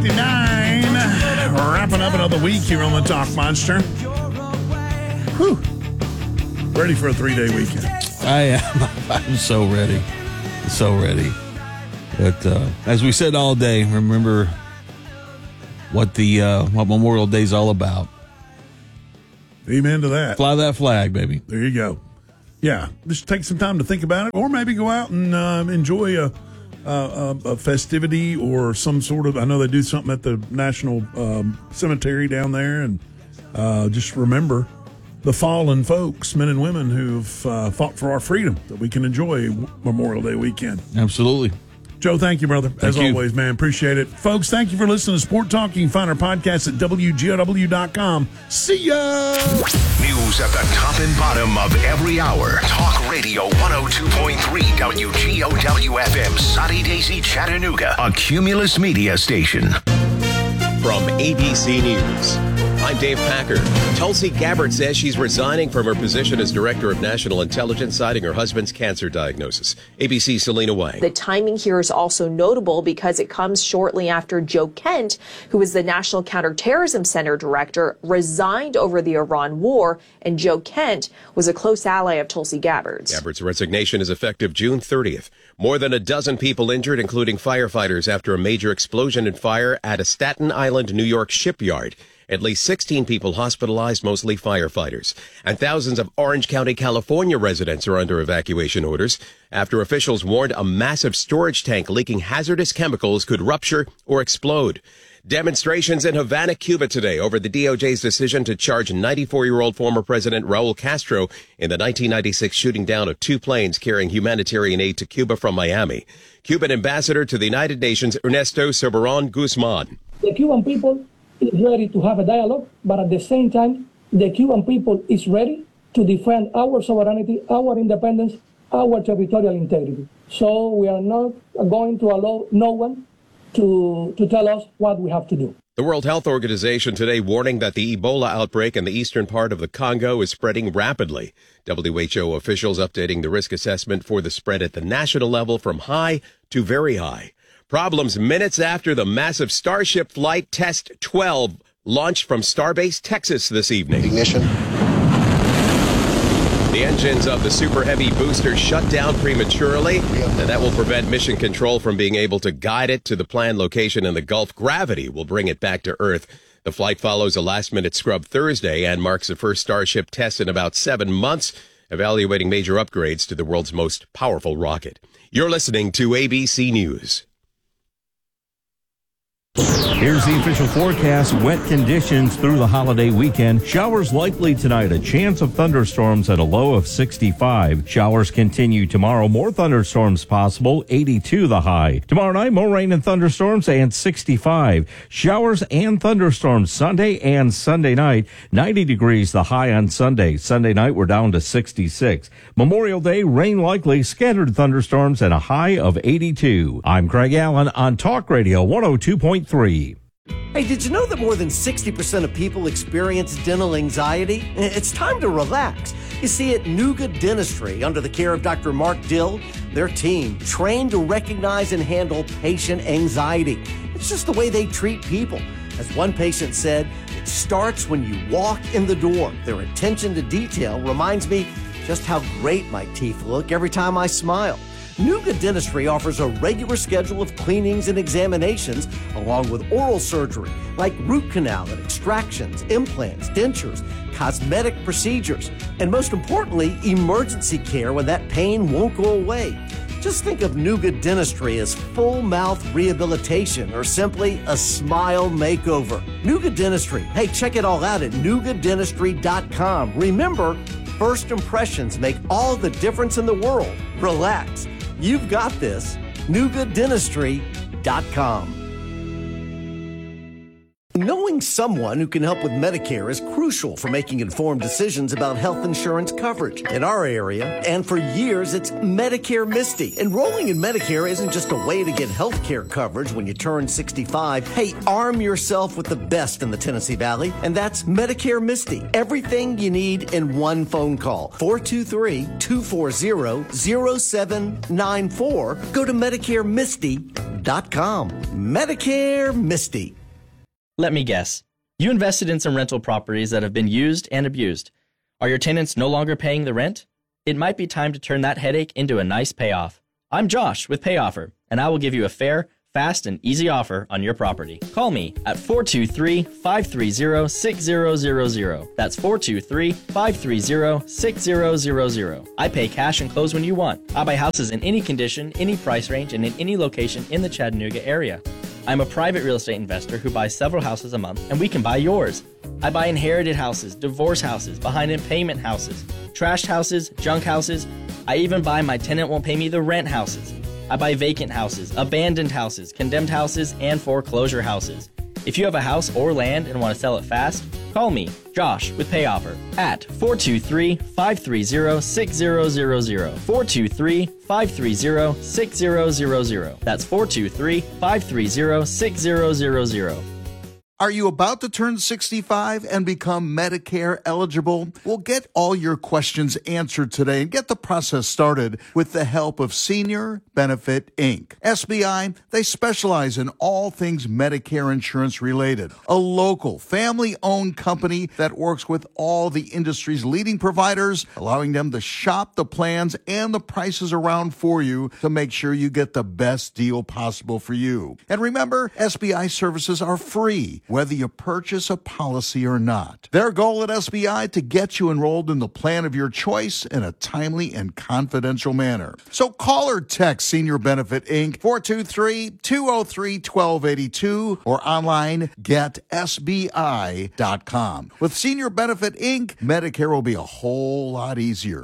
7:59. Wrapping up another week here on the Talk Monster. Whew. Ready for a 3-day weekend. I am. I'm so ready. So ready. But as we said all day, remember what Memorial Day is all about. Amen to that. Fly that flag, baby. There you go. Yeah, just take some time to think about it, or maybe go out and enjoy a festivity or some sort of. I know they do something at the National Cemetery down there, and just remember the fallen folks, men and women who've fought for our freedom, that we can enjoy Memorial Day weekend. Absolutely. Joe, thank you, brother. As always, man. Appreciate it. Folks, thank you for listening to Sport Talk. You can find our podcast at WGOW.com. See ya! News at the top and bottom of every hour. Talk Radio 102.3 WGOW-FM, Soddy Daisy, Chattanooga. A Cumulus Media station. From ABC News, I'm Dave Packer. Tulsi Gabbard says she's resigning from her position as Director of National Intelligence, citing her husband's cancer diagnosis. ABC's Selena Wang. The timing here is also notable because it comes shortly after Joe Kent, who is the National Counterterrorism Center Director, resigned over the Iran war, and Joe Kent was a close ally of Tulsi Gabbard's. Gabbard's resignation is effective June 30th. More than a dozen people injured, including firefighters, after a major explosion and fire at a Staten Island, New York shipyard. At least 16 people hospitalized, mostly firefighters. And thousands of Orange County, California residents are under evacuation orders after officials warned a massive storage tank leaking hazardous chemicals could rupture or explode. Demonstrations in Havana, Cuba today over the DOJ's decision to charge 94-year-old former President Raul Castro in the 1996 shooting down of 2 planes carrying humanitarian aid to Cuba from Miami. Cuban ambassador to the United Nations, Ernesto Soberon Guzman. The Cuban people is ready to have a dialogue, but at the same time, the Cuban people is ready to defend our sovereignty, our independence, our territorial integrity. So we are not going to allow no one to tell us what we have to do. The World Health Organization today warning that the Ebola outbreak in the eastern part of the Congo is spreading rapidly. WHO officials updating the risk assessment for the spread at the national level from high to very high. Problems minutes after the massive Starship Flight Test 12 launched from Starbase, Texas this evening. Ignition. The engines of the Super Heavy booster shut down prematurely, and that will prevent Mission Control from being able to guide it to the planned location in the Gulf. Gravity will bring it back to Earth. The flight follows a last-minute scrub Thursday and marks the first Starship test in about 7 months, evaluating major upgrades to the world's most powerful rocket. You're listening to ABC News. Here's the official forecast. Wet conditions through the holiday weekend. Showers likely tonight. A chance of thunderstorms at a low of 65. Showers continue tomorrow. More thunderstorms possible. 82 the high. Tomorrow night, more rain and thunderstorms and 65. Showers and thunderstorms Sunday and Sunday night. 90 degrees the high on Sunday. Sunday night, we're down to 66. Memorial Day, rain likely. Scattered thunderstorms and a high of 82. I'm Craig Allen on Talk Radio 102.3. Hey, did you know that more than 60% of people experience dental anxiety? It's time to relax. You see, at Nuga Dentistry, under the care of Dr. Mark Dill, their team trained to recognize and handle patient anxiety. It's just the way they treat people. As one patient said, it starts when you walk in the door. Their attention to detail reminds me just how great my teeth look every time I smile. Nuga Dentistry offers a regular schedule of cleanings and examinations, along with oral surgery, like root canal and extractions, implants, dentures, cosmetic procedures, and most importantly, emergency care when that pain won't go away. Just think of Nuga Dentistry as full mouth rehabilitation or simply a smile makeover. Nuga Dentistry. Hey, check it all out at NugaDentistry.com. Remember, first impressions make all the difference in the world. Relax. You've got this. NugaDentistry.com. Knowing someone who can help with Medicare is crucial for making informed decisions about health insurance coverage. In our area, and for years, it's Medicare Misty. Enrolling in Medicare isn't just a way to get health care coverage when you turn 65. Hey, arm yourself with the best in the Tennessee Valley, and that's Medicare Misty. Everything you need in one phone call. 423-240-0794. Go to MedicareMisty.com. Medicare Misty. Let me guess. You invested in some rental properties that have been used and abused. Are your tenants no longer paying the rent? It might be time to turn that headache into a nice payoff. I'm Josh with PayOffer, and I will give you a fair, fast, and easy offer on your property. Call me at 423-530-6000. That's 423-530-6000. I pay cash and close when you want. I buy houses in any condition, any price range, and in any location in the Chattanooga area. I'm a private real estate investor who buys several houses a month, and we can buy yours. I buy inherited houses, divorce houses, behind in payment houses, trashed houses, junk houses. I even buy my tenant won't pay me the rent houses. I buy vacant houses, abandoned houses, condemned houses, and foreclosure houses. If you have a house or land and want to sell it fast, call me, Josh, with PayOffer at 423-530-6000. 423-530-6000. That's 423-530-6000. Are you about to turn 65 and become Medicare eligible? Well, get all your questions answered today and get the process started with the help of Senior Benefit, Inc. SBI, they specialize in all things Medicare insurance related. A local, family-owned company that works with all the industry's leading providers, allowing them to shop the plans and the prices around for you to make sure you get the best deal possible for you. And remember, SBI services are free, whether you purchase a policy or not. Their goal at SBI to get you enrolled in the plan of your choice in a timely and confidential manner. So call or text Senior Benefit Inc. 423-203-1282 or online getsbi.com. With Senior Benefit Inc., Medicare will be a whole lot easier.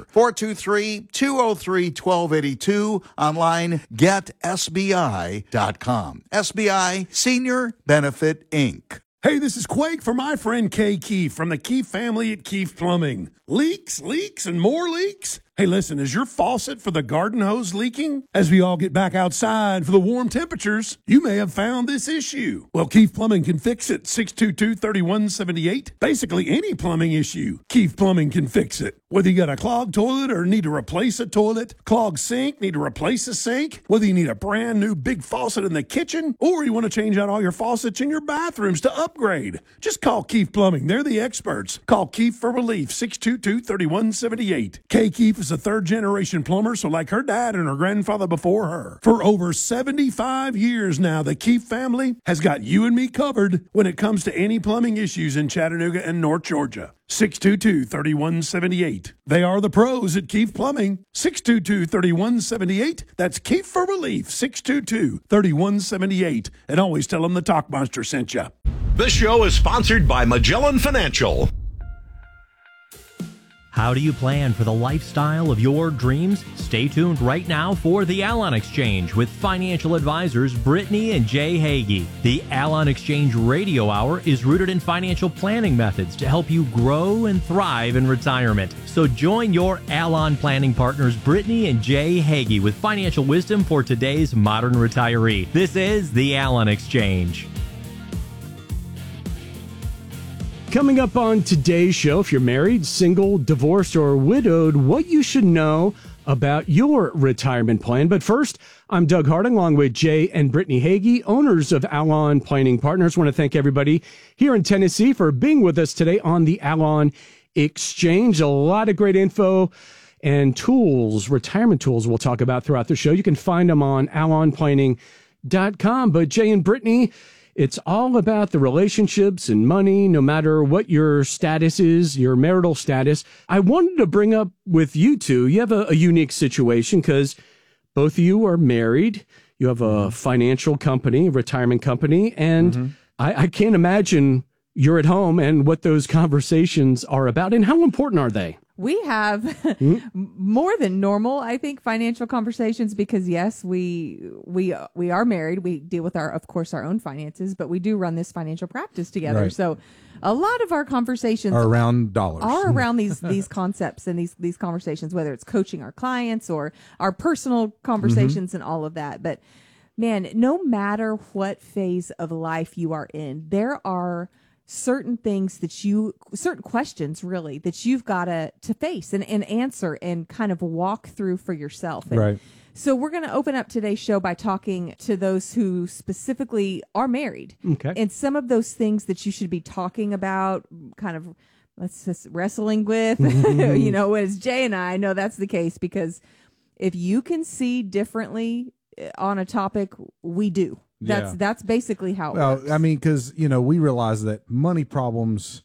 423-203-1282, online getsbi.com. SBI Senior Benefit Inc. Hey, this is Quake for my friend Kay Keefe from the Keefe family at Keefe Plumbing. Leaks, and more leaks? Hey, listen, is your faucet for the garden hose leaking? As we all get back outside for the warm temperatures, you may have found this issue. Well, Keefe Plumbing can fix it. 622-3178. Basically, any plumbing issue, Keefe Plumbing can fix it. Whether you got a clogged toilet or need to replace a toilet, clogged sink, need to replace a sink, whether you need a brand new big faucet in the kitchen, or you want to change out all your faucets in your bathrooms to upgrade, just call Keefe Plumbing. They're the experts. Call Keefe for relief. 622-3178. Kay Keefe is a third-generation plumber, so like her dad and her grandfather before her. For over 75 years now, the Keefe family has got you and me covered when it comes to any plumbing issues in Chattanooga and North Georgia. 622-3178. They are the pros at Keefe Plumbing. 622-3178. That's Keefe for relief. 622-3178. And always tell them the Talk Monster sent you. This show is sponsored by Magellan Financial. How do you plan for the lifestyle of your dreams? Stay tuned right now for the Alon Exchange with financial advisors Brittany and Jay Hagee. The Alon Exchange Radio Hour is rooted in financial planning methods to help you grow and thrive in retirement. So join your Alon planning partners Brittany and Jay Hagee with financial wisdom for today's modern retiree. This is the Alon Exchange. Coming up on today's show, if you're married, single, divorced, or widowed, what you should know about your retirement plan. But first, I'm Doug Harding, along with Jay and Brittany Hagee, owners of Alon Planning Partners. I want to thank everybody here in Tennessee for being with us today on the Alon Exchange. A lot of great info and tools, retirement tools we'll talk about throughout the show. You can find them on alonplanning.com. But Jay and Brittany, it's all about the relationships and money, no matter what your status is, your marital status. I wanted to bring up with you two, you have a unique situation because both of you are married. You have a financial company, a retirement company, and I can't imagine you're at home and what those conversations are about. And how important are they? we have more than normal, I think, financial conversations because yes, we are married. We deal with our own finances, but we do run this financial practice together. Right. So a lot of our conversations are around dollars, are around these concepts and these conversations, whether it's coaching our clients or our personal conversations and all of that. But man, no matter what phase of life you are in, there are certain questions really that you've got to face and answer and kind of walk through for yourself. And right. So we're going to open up today's show by talking to those who specifically are married. Okay. And some of those things that you should be talking about, kind of, let's just wrestling with, as Jay and I know that's the case, because if you can see differently on a topic, we do. That's basically how it works. I mean, because, we realize that money problems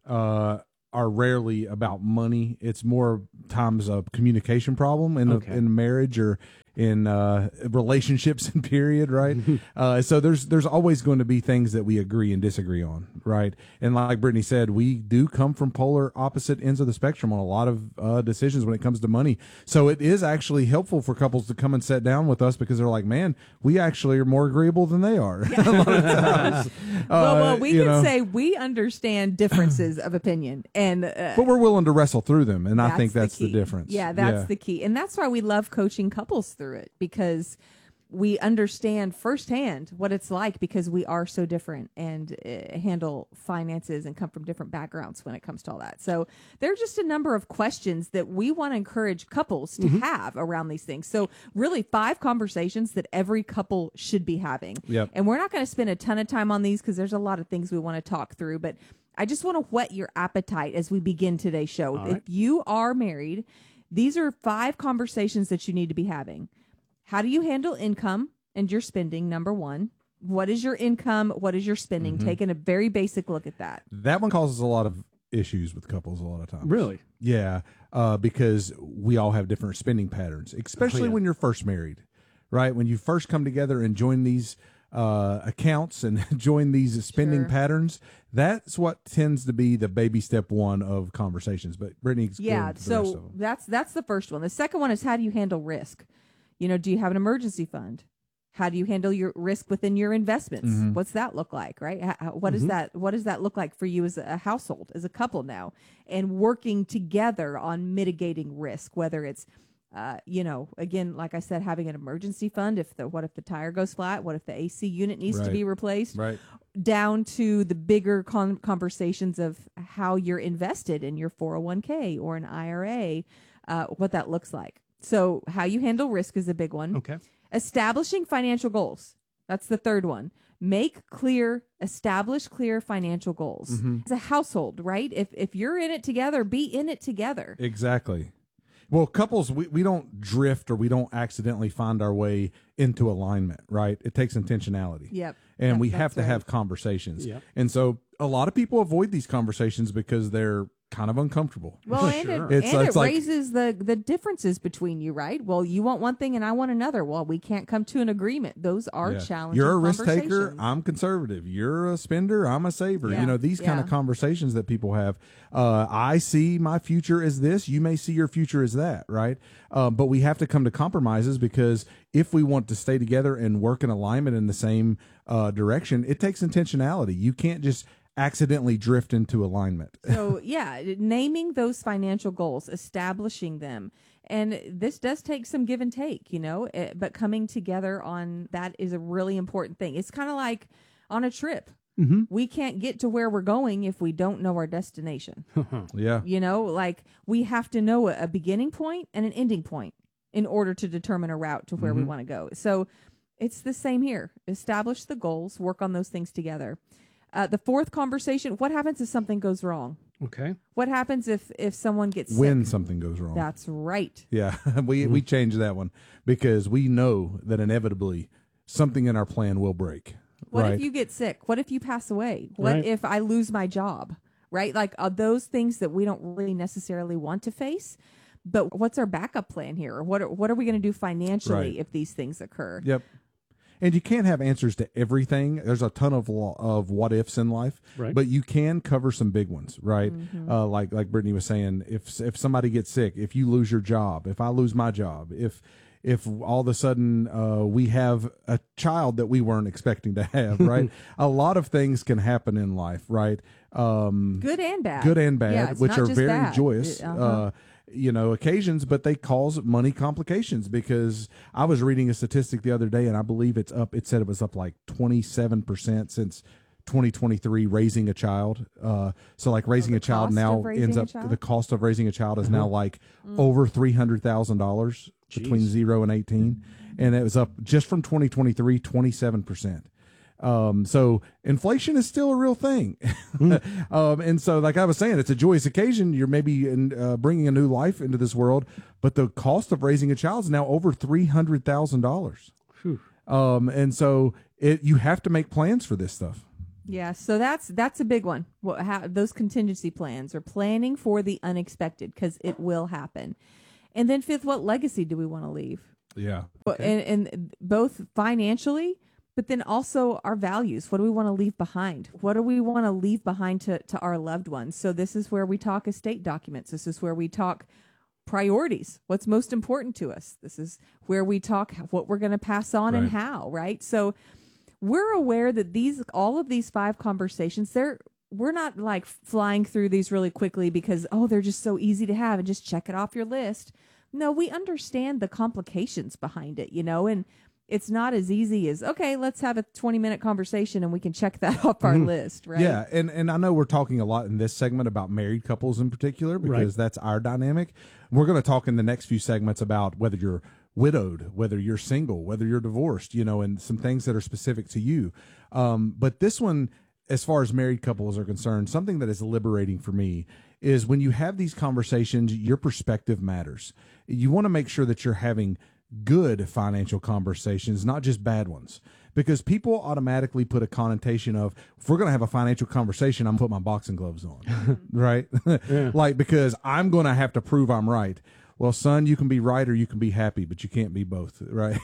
are rarely about money. It's more times a communication problem in marriage or in relationships and period, right? So there's always going to be things that we agree and disagree on, right? And like Brittany said, we do come from polar opposite ends of the spectrum on a lot of decisions when it comes to money. So it is actually helpful for couples to come and sit down with us because they're like, man, we actually are more agreeable than they are. A lot of times. Well, we can say we understand differences of opinion, and but we're willing to wrestle through them, and I think that's the difference. Yeah, that's the key, and that's why we love coaching couples through it, because we understand firsthand what it's like, because we are so different and handle finances and come from different backgrounds when it comes to all that. So there are just a number of questions that we want to encourage couples to have around these things. So really 5 conversations that every couple should be having. Yep. And we're not going to spend a ton of time on these because there's a lot of things we want to talk through, but I just want to whet your appetite as we begin today's show. All right. If you are married, these are 5 conversations that you need to be having. How do you handle income and your spending? Number 1. What is your income? What is your spending? Taking a very basic look at that. That one causes a lot of issues with couples a lot of times. Really? Yeah, because we all have different spending patterns, especially when you're first married, right? When you first come together and join these accounts and join these spending patterns, that's what tends to be the baby step 1 of conversations. But Brittany's so that's the first one. The second one is, how do you handle risk? Do you have an emergency fund? How do you handle your risk within your investments? What's that look like, right? What is that? What does that look like for you as a household, as a couple now, and working together on mitigating risk, whether it's again, like I said, having an emergency fund. What if the tire goes flat? What if the AC unit needs to be replaced? Right. Down to the bigger conversations of how you're invested in your 401k or an IRA, what that looks like. So how you handle risk is a big one. Okay. Establishing financial goals. That's the third one. Establish clear financial goals. As a household, right? If you're in it together, be in it together. Exactly. Well, couples, we don't drift or we don't accidentally find our way into alignment, right? It takes intentionality. Yep. And we have to have conversations. Yep. And so a lot of people avoid these conversations because they're kind of uncomfortable. Well, and it raises the differences between you, right? Well, you want one thing and I want another. Well, we can't come to an agreement. Those are challenging. You're a risk taker. I'm conservative. You're a spender. I'm a saver. Yeah. These kind of conversations that people have. I see my future as this. You may see your future as that, right? But we have to come to compromises, because if we want to stay together and work in alignment in the same direction, it takes intentionality. You can't just accidentally drift into alignment. So naming those financial goals, establishing them. And this does take some give and take, but coming together on that is a really important thing. It's kind of like on a trip. We can't get to where we're going if we don't know our destination. Yeah. We have to know a beginning point and an ending point in order to determine a route to where we want to go. So it's the same here. Establish the goals, work on those things together. The fourth conversation, what happens if something goes wrong? Okay. What happens if someone gets sick? When something goes wrong. That's right. Yeah, we changed that one because we know that inevitably something in our plan will break. What if you get sick? What if you pass away? What if I lose my job? Right? Like, are those things that we don't really necessarily want to face? But what's our backup plan here? Or what are we going to do financially if these things occur? Yep. And you can't have answers to everything. There's a ton of what ifs in life, Right. but you can cover some big ones, right? Like Brittany was saying, if somebody gets sick, if you lose your job, if I lose my job, if all of a sudden we have a child that we weren't expecting to have, right? A lot of things can happen in life, right? Good and bad. Yeah, it's which not are just very bad. joyous. Occasions, but they cause money complications, because I was reading a statistic the other day, and I believe it said it was up like 27% since 2023 raising a child. So like raising a child now ends up, the cost of raising a child is now like over $300,000 between 0 and 18. And it was up just from 2023, 27%. So inflation is still a real thing. And so, like I was saying, it's a joyous occasion. You're maybe bringing a new life into this world, but the cost of raising a child is now over $300,000. And so you have to make plans for this stuff. Yeah, so that's a big one. Those contingency plans, or planning for the unexpected, because it will happen. And then fifth, what legacy do we want to leave? Yeah. And both financially, but then also our values. What do we want to leave behind? What do we want to leave behind to our loved ones? So this is where we talk estate documents. This is where we talk priorities. What's most important to us? This is where we talk what we're going to pass on and how, right? So we're aware that all of these 5 conversations, we're not like flying through these really quickly because, they're just so easy to have and just check it off your list. No, we understand the complications behind it, and it's not as easy as, okay, let's have a 20-minute conversation and we can check that off our list, right? Yeah, and I know we're talking a lot in this segment about married couples in particular, because that's our dynamic. We're going to talk in the next few segments about whether you're widowed, whether you're single, whether you're divorced, and some things that are specific to you. But this one, as far as married couples are concerned, something that is liberating for me is when you have these conversations, your perspective matters. You want to make sure that you're having good financial conversations, not just bad ones, because people automatically put a connotation of, if we're going to have a financial conversation, I'm going to put my boxing gloves on, right? Like, because I'm going to have to prove I'm right. Well, son, you can be right or you can be happy, but you can't be both, right?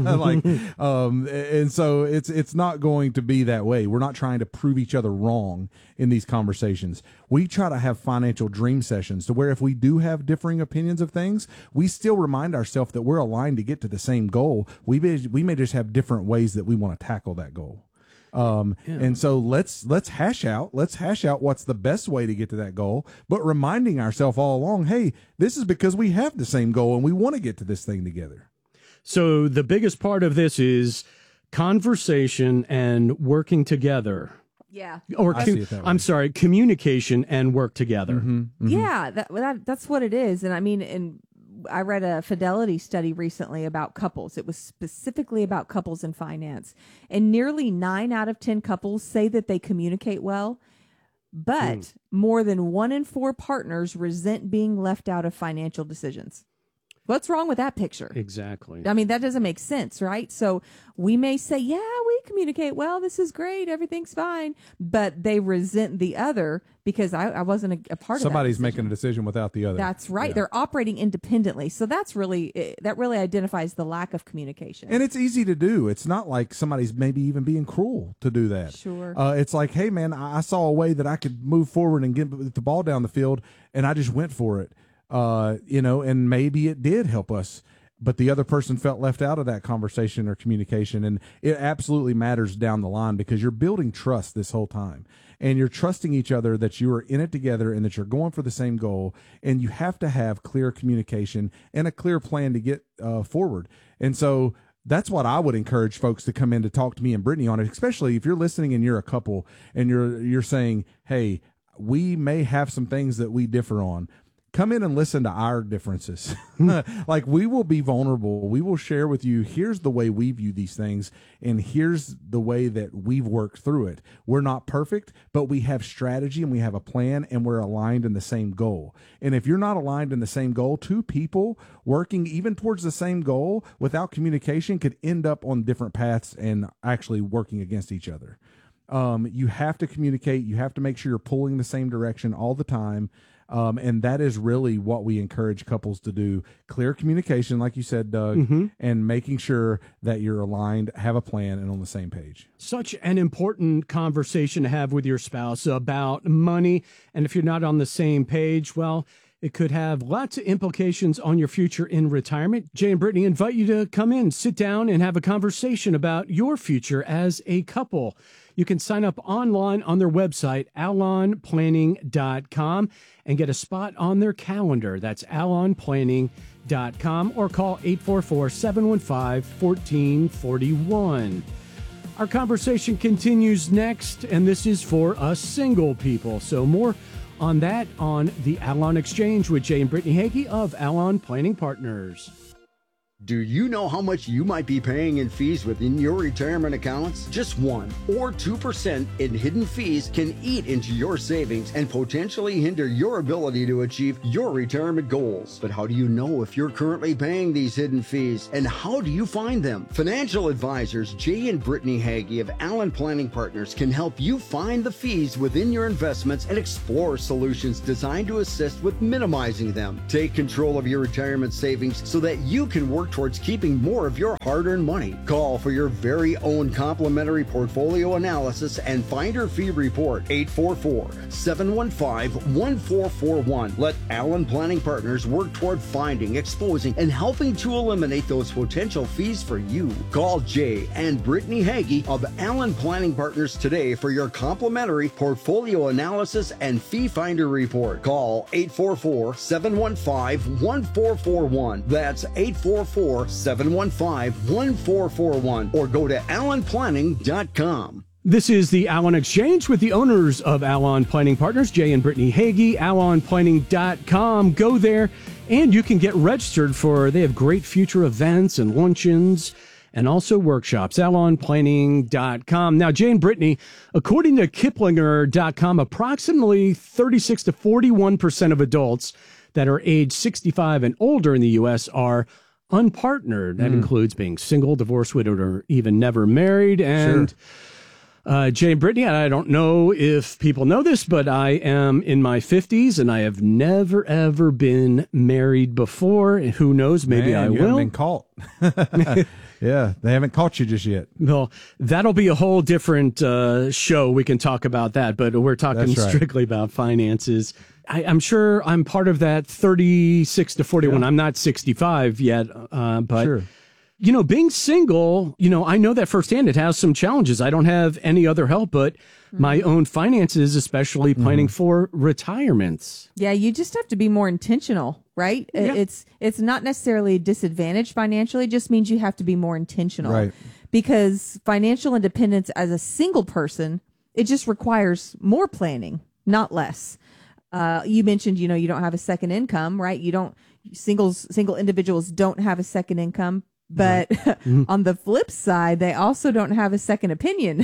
And so it's not going to be that way. We're not trying to prove each other wrong in these conversations. We try to have financial dream sessions to where if we do have differing opinions of things, we still remind ourselves that we're aligned to get to the same goal. We may just have different ways that we want to tackle that goal. And so let's hash out what's the best way to get to that goal, but reminding ourselves all along, hey, this is because we have the same goal and we want to get to this thing together. So the biggest part of this is conversation and working together. Yeah. Or I'm sorry, communication and work together. Yeah, that's what it is. And I mean, I read a Fidelity study recently about couples. It was specifically about couples in finance. And nearly 9 out of 10 couples say that they communicate well, but more than 1 in 4 partners resent being left out of financial decisions. What's wrong with that picture? Exactly. I mean, that doesn't make sense, right? So we may say, yeah, we communicate well. This is great. Everything's fine. But they resent the other because I wasn't a part of that. Somebody's making a decision without the other. That's right. Yeah. They're operating independently. So that really identifies the lack of communication. And it's easy to do. It's not like somebody's maybe even being cruel to do that. Sure. It's like, hey, man, I saw a way that I could move forward and get the ball down the field, and I just went for it. And maybe it did help us, but the other person felt left out of that conversation or communication. And it absolutely matters down the line because you're building trust this whole time and you're trusting each other that you are in it together and that you're going for the same goal. And you have to have clear communication and a clear plan to get forward. And so that's what I would encourage folks to come in to talk to me and Brittany on it, especially if you're listening and you're a couple and you're saying, hey, we may have some things that we differ on. Come in and listen to our differences. Like, we will be vulnerable. We will share with you, here's the way we view these things, and here's the way that we've worked through it. We're not perfect, but we have strategy and we have a plan and we're aligned in the same goal. And if you're not aligned in the same goal, 2 people working even towards the same goal without communication could end up on different paths and actually working against each other. You have to communicate. You have to make sure you're pulling the same direction all the time. And that is really what we encourage couples to do. Clear communication, like you said, Doug, and making sure that you're aligned, have a plan, and on the same page. Such an important conversation to have with your spouse about money. And if you're not on the same page, well, it could have lots of implications on your future in retirement. Jay and Brittany invite you to come in, sit down, and have a conversation about your future as a couple. You can sign up online on their website, alonplanning.com, and get a spot on their calendar. That's alonplanning.com, or call 844-715-1441. Our conversation continues next, and this is for us single people. So more on that on the Alon Exchange with Jay and Brittany Hagee of Alon Planning Partners. Do you know how much you might be paying in fees within your retirement accounts? Just 1 or 2% in hidden fees can eat into your savings and potentially hinder your ability to achieve your retirement goals. But how do you know if you're currently paying these hidden fees, and how do you find them? Financial advisors Jay and Brittany Hagee of Alon Planning Partners can help you find the fees within your investments and explore solutions designed to assist with minimizing them. Take control of your retirement savings so that you can work towards keeping more of your hard-earned money. Call for your very own complimentary portfolio analysis and finder fee report. 844-715-1441. Let Alon Planning Partners work toward finding, exposing, and helping to eliminate those potential fees for you. Call Jay and Brittany Hagee of Alon Planning Partners today for your complimentary portfolio analysis and fee finder report. Call 844-715-1441. That's 844-715-1441, or go to alonplanning.com. This is the Alon Exchange with the owners of Alon Planning Partners, Jay and Brittany Hagee, alonplanning.com. Go there and you can get registered they have great future events and luncheons and also workshops, alonplanning.com. Now, Jay and Brittany, according to Kiplinger.com, approximately 36 to 41% of adults that are age 65 and older in the U.S. are unpartnered. That includes being single, divorced, widowed, or even never married. And Jay and Brittany, I don't know if people know this, but I am in my 50s and I have never, ever been married before. And who knows, maybe I you will. Haven't been caught. Yeah, they haven't caught you just yet. Well, that'll be a whole different show. We can talk about that, but we're talking strictly about finances. I'm sure I'm part of that 36 to 41. Yeah. I'm not 65 yet, but, being single, I know that firsthand. It has some challenges. I don't have any other help but my own finances, especially planning for retirements. Yeah, you just have to be more intentional, right? Yeah. It's not necessarily a disadvantage financially. It just means you have to be more intentional. Right. Because financial independence as a single person, it just requires more planning, not less. You mentioned, you don't have a second income, right? Single individuals don't have a second income, but on the flip side, they also don't have a second opinion.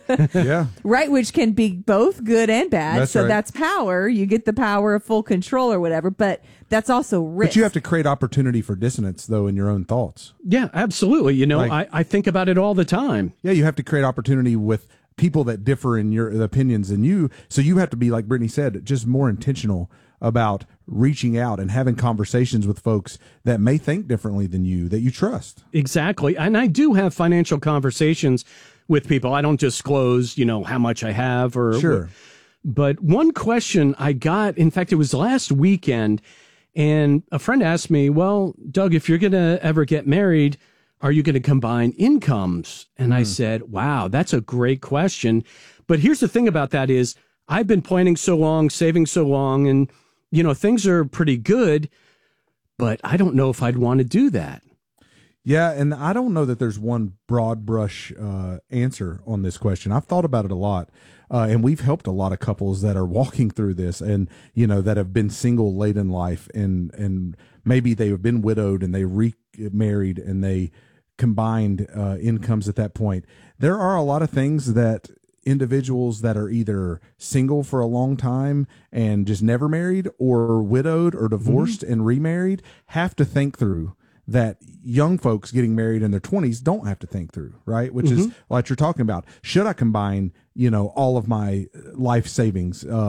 Right. Which can be both good and bad. That's power. You get the power of full control or whatever, but that's also risk. But you have to create opportunity for dissonance, though, in your own thoughts. Yeah, absolutely. I think about it all the time. Yeah, you have to create opportunity with people that differ in your opinions than you. So you have to be, like Brittany said, just more intentional about reaching out and having conversations with folks that may think differently than you, that you trust. Exactly. And I do have financial conversations with people. I don't disclose, how much I have or. But one question I got, in fact, it was last weekend, and a friend asked me, well, Doug, if you're going to ever get married, are you going to combine incomes? And I said, wow, that's a great question. But here's the thing about that is I've been planning so long, saving so long, and, things are pretty good, but I don't know if I'd want to do that. Yeah, and I don't know that there's one broad brush answer on this question. I've thought about it a lot, and we've helped a lot of couples that are walking through this and, that have been single late in life, and maybe they have been widowed and they remarried and they combined incomes at that point. There are a lot of things that individuals that are either single for a long time and just never married, or widowed or divorced and remarried, have to think through, that young folks getting married in their 20s don't have to think through, right? Which is like you're talking about. Should I combine, all of my life savings?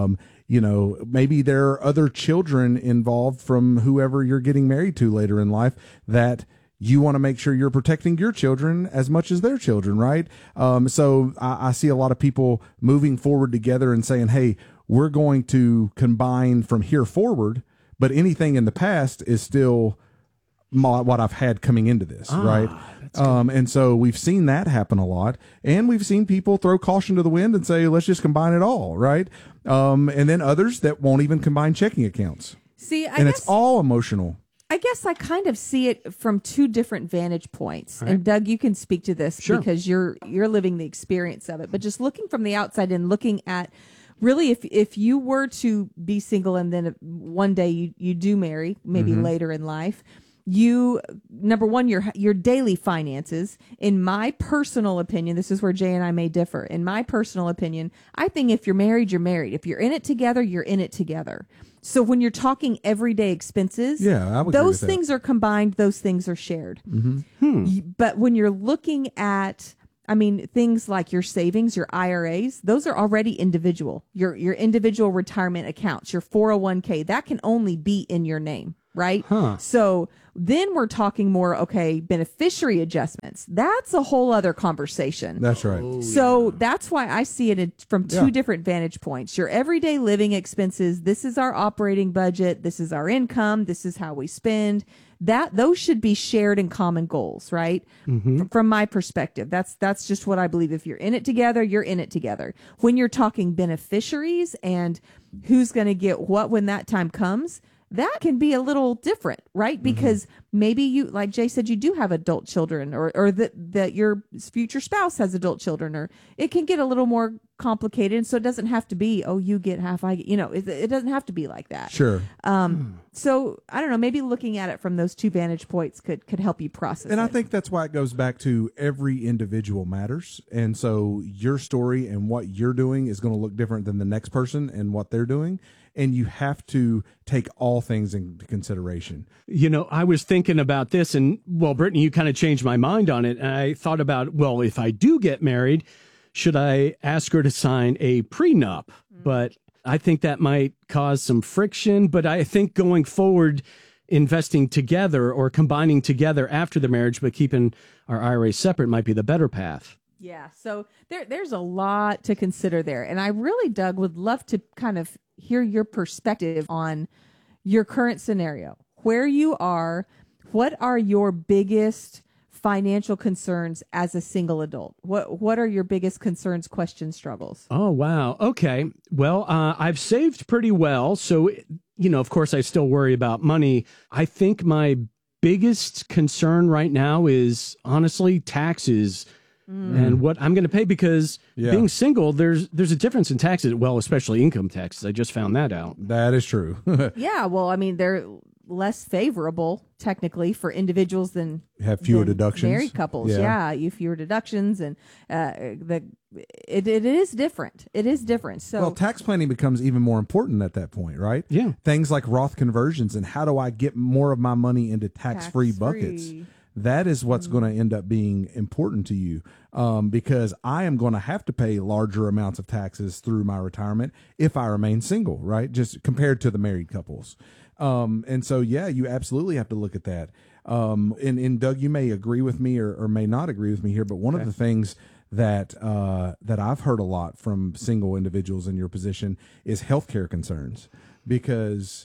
maybe there are other children involved from whoever you're getting married to later in life that you want to make sure you're protecting your children as much as their children, right? So I see a lot of people moving forward together and saying, hey, we're going to combine from here forward, but anything in the past is still what I've had coming into this, right? And so we've seen that happen a lot, and we've seen people throw caution to the wind and say, let's just combine it all, right? And then others that won't even combine checking accounts. See, it's all emotional. I guess I kind of see it from two different vantage points. Right. And Doug, you can speak to this Sure. because you're living the experience of it. But just looking from the outside and looking at really if you were to be single and then one day you do marry, maybe later in life, number one, your daily finances, in my personal opinion, this is where Jay and I may differ. In my personal opinion, I think if you're married, you're married. If you're in it together, you're in it together. So when you're talking everyday expenses, I would those agree with things are combined, those things are shared. But when you're looking at, things like your savings, your IRAs, those are already individual. Your individual retirement accounts, your 401k, that can only be in your name, right? So then we're talking more, beneficiary adjustments. That's a whole other conversation. That's right. So that's why I see it from two different vantage points. Your everyday living expenses, this is our operating budget, this is our income, this is how we spend. Those should be shared in common goals, right? From my perspective, that's just what I believe. If you're in it together, you're in it together. When you're talking beneficiaries and who's going to get what when that time comes, that can be a little different, right? Because maybe you, like Jay said, you do have adult children, or that your future spouse has adult children, or it can get a little more complicated. And so it doesn't have to be, you get half, I get, it doesn't have to be like that. Sure. So I don't know, maybe looking at it from those two vantage points could help you process And it. I think that's why it goes back to every individual matters. And so your story and what you're doing is going to look different than the next person and what they're doing. And you have to take all things into consideration. I was thinking about this, and Brittany, you kind of changed my mind on it. And I thought about, if I do get married, should I ask her to sign a prenup? But I think that might cause some friction. But I think going forward, investing together or combining together after the marriage, but keeping our IRA separate might be the better path. Yeah. So there's a lot to consider there. And I really, Doug, would love to kind of hear your perspective on your current scenario, where you are. What are your biggest financial concerns as a single adult? What are your biggest concerns, questions, struggles? Oh, wow. Okay. Well, I've saved pretty well. So, of course, I still worry about money. I think my biggest concern right now is honestly taxes. And what I'm going to pay, because being single, there's a difference in taxes. Well, especially income taxes. I just found that out. That is true. Yeah. Well, they're less favorable technically for individuals than have fewer deductions. Married couples. Yeah. You fewer deductions, and it is different. It is different. So tax planning becomes even more important at that point, right? Yeah. Things like Roth conversions and how do I get more of my money into tax-free buckets? That is what's going to end up being important to you, because I am going to have to pay larger amounts of taxes through my retirement if I remain single, right? Just compared to the married couples. And so, you absolutely have to look at that. And Doug, you may agree with me or may not agree with me here, but one of the things that I've heard a lot from single individuals in your position is healthcare concerns, because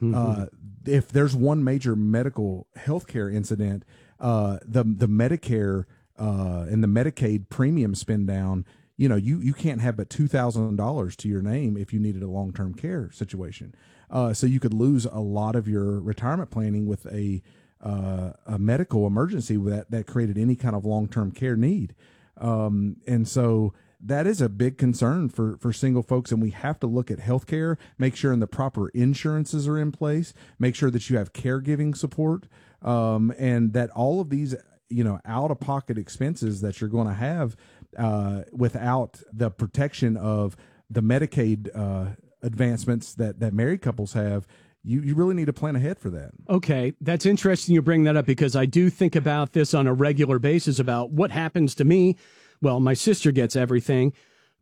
if there's one major medical healthcare incident, the Medicare and the Medicaid premium spin down, you can't have but $2,000 to your name if you needed a long-term care situation. So you could lose a lot of your retirement planning with a medical emergency that created any kind of long-term care need. And so that is a big concern for single folks, and we have to look at healthcare, make sure the proper insurances are in place, make sure that you have caregiving support, and that all of these, out-of-pocket expenses that you're going to have without the protection of the Medicaid advancements that married couples have, you really need to plan ahead for that. Okay, that's interesting you bring that up, because I do think about this on a regular basis about what happens to me. Well, my sister gets everything,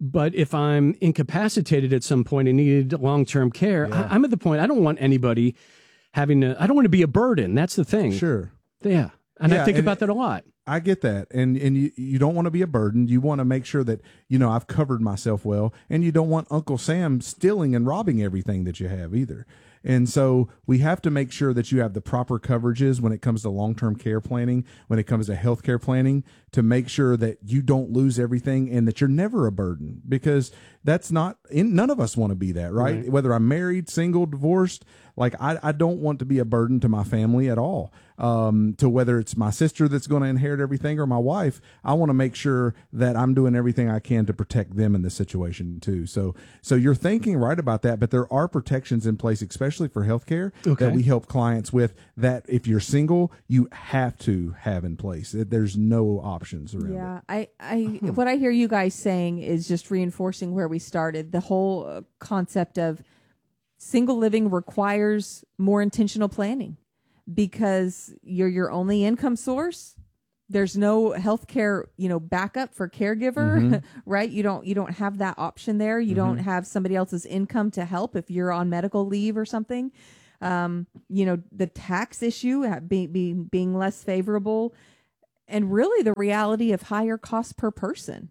But if I'm incapacitated at some point and need long-term care, I'm at the point I don't want anybody I don't want to be a burden. That's the thing. Sure. Yeah. And I think about that a lot. I get that. And you don't want to be a burden. You want to make sure that, I've covered myself well. And you don't want Uncle Sam stealing and robbing everything that you have either. And so we have to make sure that you have the proper coverages when it comes to long-term care planning, when it comes to healthcare planning, to make sure that you don't lose everything and that you're never a burden, because none of us want to be that, right? Whether I'm married, single, divorced, I don't want to be a burden to my family at all. To whether it's my sister that's going to inherit everything or my wife, I want to make sure that I'm doing everything I can to protect them in this situation too. So you're thinking right about that, but there are protections in place, especially for healthcare, that we help clients with, that if you're single, you have to have in place. There's no options around it. What I hear you guys saying is just reinforcing where we started. The whole concept of single living requires more intentional planning, because you're your only income source. There's no healthcare, backup for caregiver, right? You don't have that option there. You don't have somebody else's income to help if you're on medical leave or something. The tax issue being less favorable, and really the reality of higher cost per person.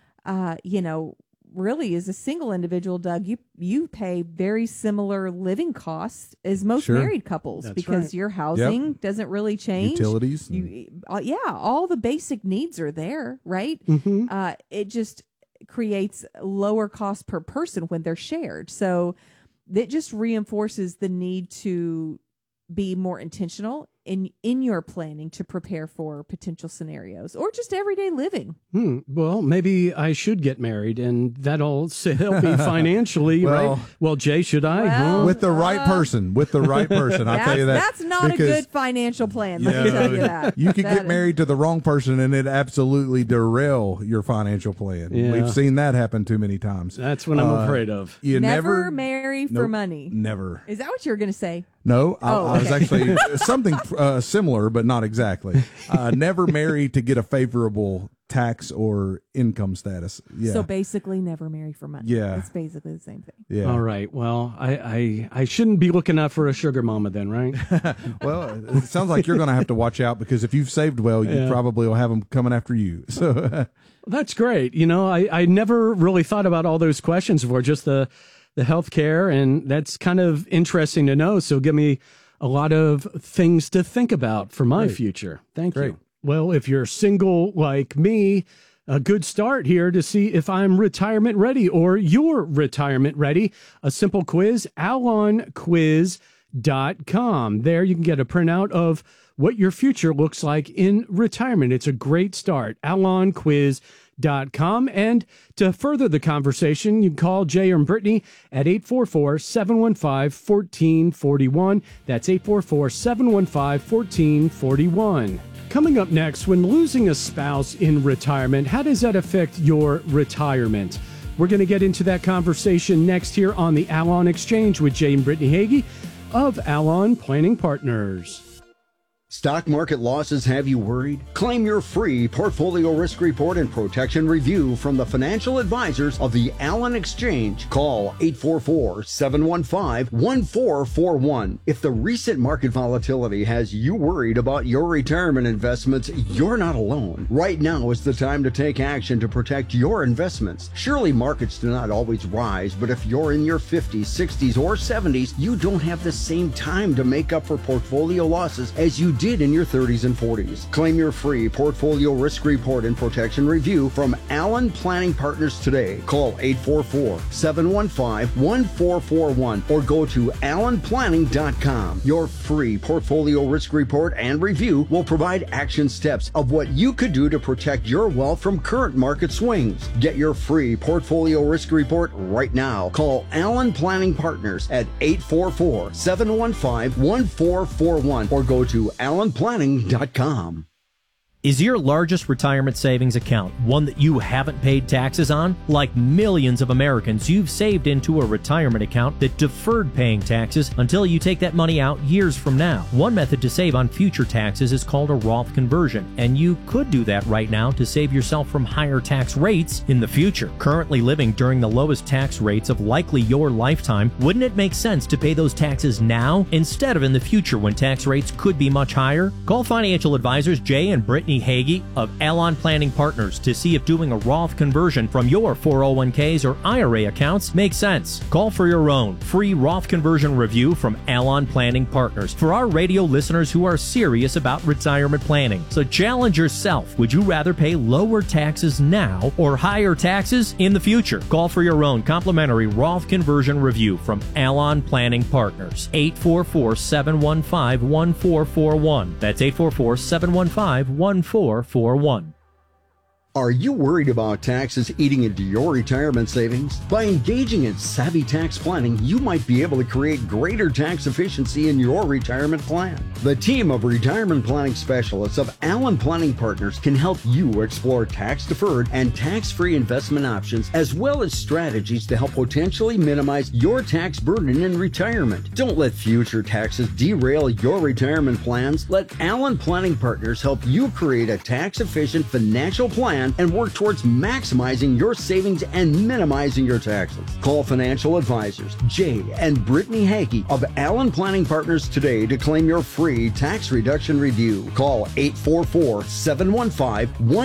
Really, as a single individual, Doug, you pay very similar living costs as most married couples. That's because your housing doesn't really change. Utilities. All the basic needs are there, right? It just creates lower cost per person when they're shared. So that just reinforces the need to be more intentional in your planning to prepare for potential scenarios or just everyday living. Well, maybe I should get married, and that'll help me financially, right? Well, Jay, should I? Well, with the right person. I'll tell you that. That's not a good financial plan. Let me tell you that. You could get married to the wrong person, and it absolutely derail your financial plan. Yeah. We've seen that happen too many times. That's what I'm afraid of. You never marry for money. Never. Is that what you were going to say? No, I was actually something similar, but not exactly. Never marry to get a favorable tax or income status. Yeah. So basically, never marry for money. Yeah. It's basically the same thing. Yeah. All right. Well, I shouldn't be looking out for a sugar mama then, right? Well, it sounds like you're going to have to watch out, because if you've saved well, you probably will have them coming after you. So that's great. I never really thought about all those questions before, just the healthcare, and that's kind of interesting to know. So give me a lot of things to think about for my future. Thank you. Well, if you're single like me, a good start here to see if I'm retirement ready or you're retirement ready. A simple quiz, alonquiz.com. There you can get a printout of what your future looks like in retirement. It's a great start. alonquiz.com. And to further the conversation, you can call Jay or Brittany at 844-715-1441. That's 844-715-1441. Coming up next, when losing a spouse in retirement, how does that affect your retirement? We're going to get into that conversation next here on the Alon Exchange with Jay and Brittany Hagee of Alon Planning Partners. Stock market losses have you worried? Claim your free portfolio risk report and protection review from the financial advisors of the Alon Exchange. Call 844-715-1441. If the recent market volatility has you worried about your retirement investments, you're not alone. Right now is the time to take action to protect your investments. Surely markets do not always rise, but if you're in your 50s, 60s, or 70s, you don't have the same time to make up for portfolio losses as you did in your 30s and 40s. Claim your free portfolio risk report and protection review from Alon Planning Partners today. Call 844-715-1441 or go to alonplanning.com. Your free portfolio risk report and review will provide action steps of what you could do to protect your wealth from current market swings. Get your free portfolio risk report right now. Call Alon Planning Partners at 844-715-1441 or go to alonplanning.com. Is your largest retirement savings account one that you haven't paid taxes on? Like millions of Americans, you've saved into a retirement account that deferred paying taxes until you take that money out years from now. One method to save on future taxes is called a Roth conversion, and you could do that right now to save yourself from higher tax rates in the future. Currently living during the lowest tax rates of likely your lifetime, wouldn't it make sense to pay those taxes now instead of in the future when tax rates could be much higher? Call financial advisors Jay and Brittany Hagee of Alon Planning Partners to see if doing a Roth conversion from your 401ks or IRA accounts makes sense. Call for your own free Roth conversion review from Alon Planning Partners for our radio listeners who are serious about retirement planning. So challenge yourself. Would you rather pay lower taxes now or higher taxes in the future? Call for your own complimentary Roth conversion review from Alon Planning Partners. 844-715-1441. That's 844-715-1441. Are you worried about taxes eating into your retirement savings? By engaging in savvy tax planning, you might be able to create greater tax efficiency in your retirement plan. The team of retirement planning specialists of Alon Planning Partners can help you explore tax-deferred and tax-free investment options, as well as strategies to help potentially minimize your tax burden in retirement. Don't let future taxes derail your retirement plans. Let Alon Planning Partners help you create a tax-efficient financial plan and work towards maximizing your savings and minimizing your taxes. Call financial advisors Jay and Brittany Hagee of Alon Planning Partners today to claim your free tax reduction review. Call 844-715-1